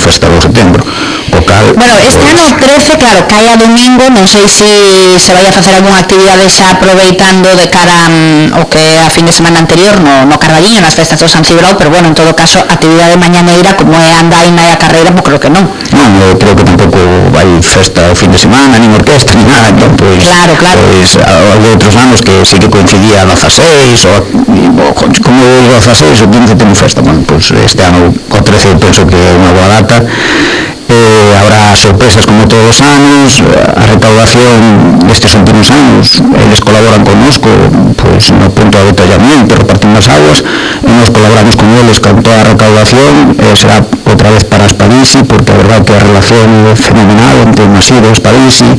festa do setembro. Bueno, este ano 13, claro, cae a domingo, non sei se vai a facer algunha actividade xa aproveitando de cara o que a fin de semana anterior no Carballiño, nas festas do San Cibrao, pero bueno, en todo caso, actividade mañaneira como é a andaina e a carreira, pois creo que non. Non, eu creo que tampouco vai festa o fin de semana, nin orquesta, nin nada, entón, pois, claro. Pois, hai outros anos que sí que coincidía a 16, como o 16 o 15 temos festa, bueno, pois este ano o 13 penso que é unha boa data. Habrá sorpresas como todos os anos, a recaudación destes últimos anos, eles colaboran connosco pois, no punto de abetallamento, repartindo as aguas, e nos colaboramos con eles con toda a recaudación, será outra vez para Espadisi, porque a verdade que a relación é fenomenal entre Maside e Espadisi,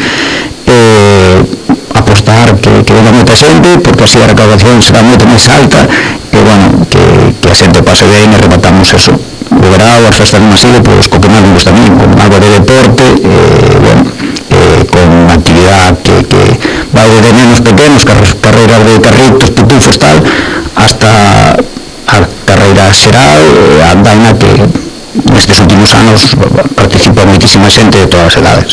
apostar que venga moita xente, porque así a recaudación será moito máis alta, e bueno, que a xente pase ben e rebatamos eso. O verao, as festas de Maside, pois, co que máis me gusta a mí, con algo de deporte, bueno, con actividade que vai de nenos pequenos, carreiras de carritos, pitufos, tal, hasta a carreira xeral, a andaina que nestes últimos anos participa moitísima xente de todas as edades.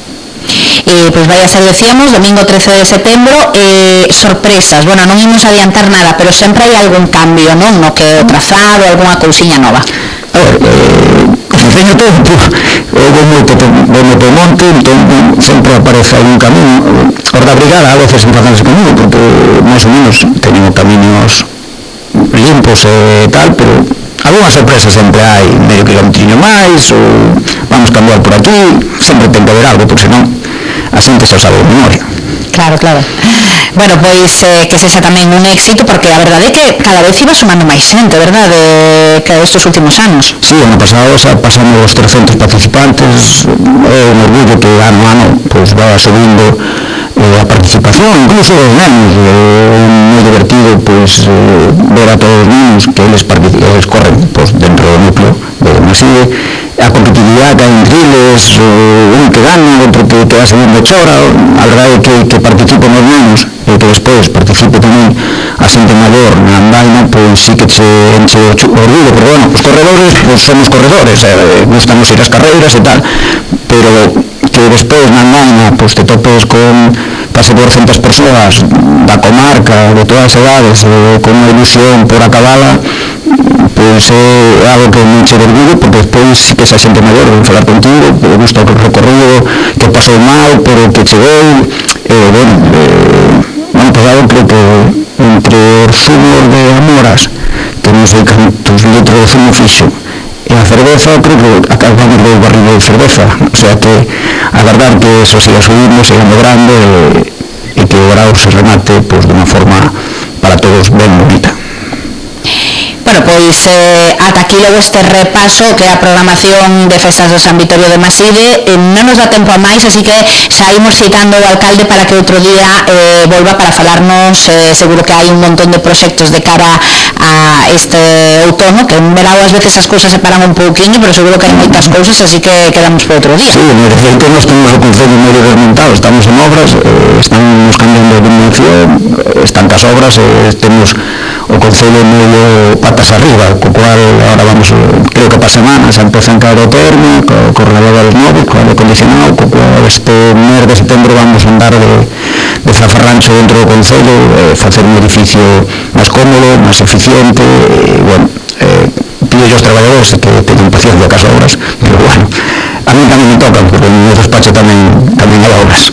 Pois vai a ser, decíamos, domingo 13 de setembro, sorpresas, bueno, non imos adiantar nada, pero sempre hai algún cambio, non? No que o trazado, algunha cousiña nova. A ver, teño tempo, houve moito monte, entón sempre aparece algún camiño. Os da brigada a veces empazanse comigo, porque máis ou menos teñen camiños limpos e tal, pero algunha sorpresa sempre hai, medio kilometriño máis, ou vamos cambiar por aquí, sempre ten que haber algo, porque senón a xente xa sabe de memoria. Claro. Bueno, pois que sexa tamén un éxito, porque a verdade é que cada vez iba sumando máis xente, verdade, que estes últimos anos. Sí, ano pasado xa pasamos os 300 participantes, é un orgullo que ano a ano pois va subindo a participación, incluso os nenos, é moi divertido pois ver a todos os nenos que eles corren pois, dentro do núcleo de Maside, a competitividade que hai entre eles, un que gana, outro que queda segundo chora, a verdade é que participen os nenos e que despois participe tamén a xente maior na andaina, pois sí que che enche o orgullo, porque bueno, os corredores pois somos corredores, gustanos ir ás carreiras e tal, pero que despois na andaina pois te topes con case 200 persoas da comarca, de todas as edades, con unha ilusión por acabala, pois é algo que me enche de orgullo, porque despois que esa xente maior vou falar contigo, que gusta o recorrido, que pasou mal, pero que chegou, bueno, ano pasado creo que entre os zumos de Amoras, que non sei cantos litros de zumo fixo, e a cerveza, creo que acabamos de barrido de cerveza, o sea que a verdade que eso siga subindo, siga grande, e que o grau se remate pois, de unha forma para todos ben bonita. Bueno, pois ata aquí logo este repaso que é a programación de festas do San Vitorio de Maside, non nos dá tempo a máis, así que xa imos citando ao alcalde para que outro día volva para falarnos, seguro que hai un montón de proxectos de cara a este outono, que en verao ás veces as cousas se paran un pouquiño, pero seguro que hai moitas cousas, así que quedamos por outro día. Sí, de feito nós temos o Concello medio desmontado, estamos en obras, estamos cambiando de dimensión, están cas obras, temos o Concello medio patas arriba, co cual ahora vamos, creo que para semana xa empezan a caer o termo, co renovadores novos, co aire acondicionado, co cual este mes de setembro vamos a andar de zafarrancho dentro do Concello, facer un edificio máis cómodo, máis eficiente, e, bueno, pido aos traballadores que teñen paciencia cas obras, pero, bueno, a mí tamén me tocan, porque no meu despacho tamén hai obras.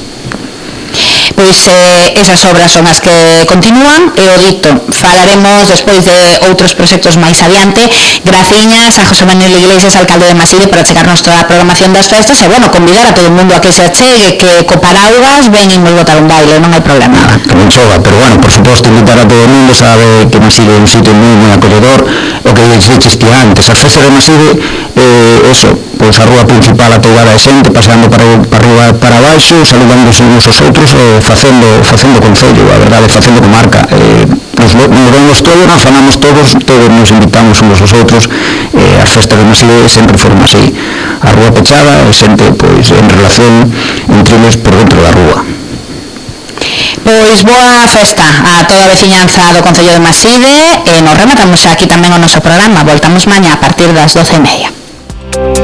Pois esas obras son as que continúan e o dito, falaremos despois de outros proxectos máis adiante. Graciñas a José Manuel Iglesias, alcalde de Maside, por achegarnos toda a programación das festas e, bueno, convidar a todo o mundo a que se achegue, que co paraugas venimos botar un baile, non hai problema. Que non choga, pero, bueno, por suposto, invitar a todo o mundo, sabe que Maside é un sitio moi acolledor, o que dixeches ti antes, as festas de Maside, eso, pois a rúa principal atougada de xente, paseando para arriba e para baixo, saludándose uns aos outros, facendo concello, a verdade, facendo comarca, nos vemos todos, nos fanamos todos nos invitamos uns aos outros, as festas de Maside sempre foron así, a rúa pechada, xente, pois, en relación entre eles por dentro da rúa. Pois boa festa a toda a veciñanza do Concello de Maside e nos rematamos aquí tamén o noso programa. Voltamos mañá a partir das 12:30.